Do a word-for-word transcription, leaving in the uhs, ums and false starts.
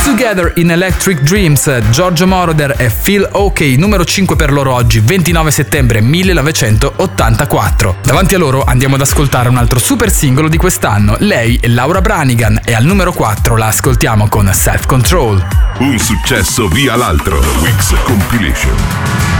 Together in Electric Dreams, Giorgio Moroder e Feel OK, numero cinque per loro oggi, ventinove settembre millenovecentottantaquattro. Davanti a loro andiamo ad ascoltare un altro super singolo di quest'anno. Lei è Laura Branigan e al numero quattro la ascoltiamo con Self Control. Un successo via l'altro. Weeks Compilation.